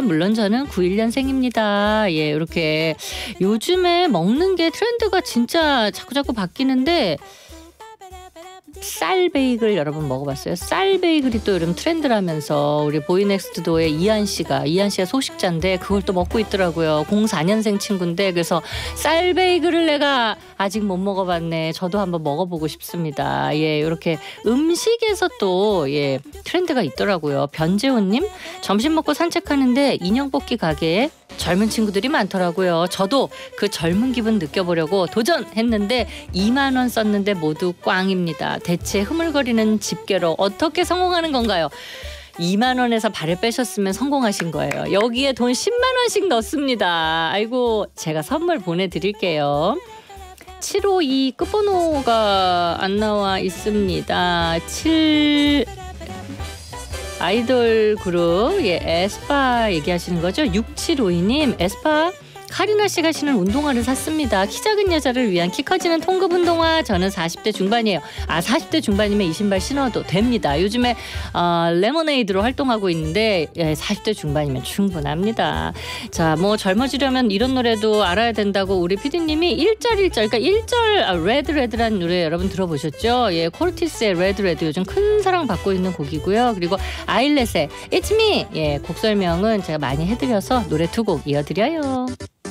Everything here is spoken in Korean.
물론 저는 91년생입니다. 예, 이렇게 요즘에 먹는 게 트렌드가 진짜 자꾸자꾸 바뀌는데 쌀 베이글 여러분 먹어봤어요? 쌀 베이글이 또 요즘 트렌드라면서 우리 보이넥스트도어의 이한 씨가 소식자인데 그걸 또 먹고 있더라고요. 04년생 친구인데 그래서 쌀 베이글을 내가 아직 못 먹어봤네. 저도 한번 먹어보고 싶습니다. 예, 이렇게 음식에서 또 예, 트렌드가 있더라고요. 변재훈님 점심 먹고 산책하는데 인형 뽑기 가게에 젊은 친구들이 많더라고요. 저도 그 젊은 기분 느껴보려고 도전했는데 2만 원 썼는데 모두 꽝입니다. 대체 흐물거리는 집게로 어떻게 성공하는 건가요? 2만 원에서 발을 빼셨으면 성공하신 거예요. 여기에 돈 10만 원씩 넣습니다. 아이고 제가 선물 보내드릴게요. 752 끝번호가 안 나와 있습니다. 아이돌 그룹 에스파 얘기하시는 거죠? 6752님 에스파 카리나 씨가 신은 운동화를 샀습니다. 키 작은 여자를 위한 키 커지는 통급 운동화. 저는 40대 중반이에요. 40대 중반이면 이 신발 신어도 됩니다. 요즘에 레모네이드로 활동하고 있는데 40대 중반이면 충분합니다. 자, 뭐 젊어지려면 이런 노래도 알아야 된다고 우리 PD님이 1절 그러니까 1절 레드라는 노래 여러분 들어보셨죠? 예, 코르티스의 레드 요즘 큰 사랑 받고 있는 곡이고요. 그리고 아일렛의 It's Me 곡 설명은 제가 많이 해드려서 노래 2곡 이어드려요.